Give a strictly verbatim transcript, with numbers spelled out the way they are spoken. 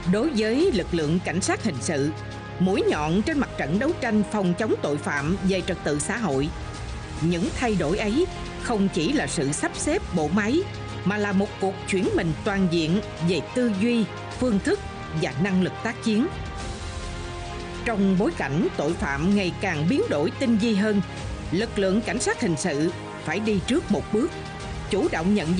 Đối với lực lượng cảnh sát hình sự, mũi nhọn trên mặt trận đấu tranh phòng chống tội phạm về trật tự xã hội, những thay đổi ấy không chỉ là sự sắp xếp bộ máy, mà là một cuộc chuyển mình toàn diện về tư duy, phương thức và năng lực tác chiến. Trong bối cảnh tội phạm ngày càng biến đổi tinh vi hơn, lực lượng cảnh sát hình sự phải đi trước một bước, chủ động nhận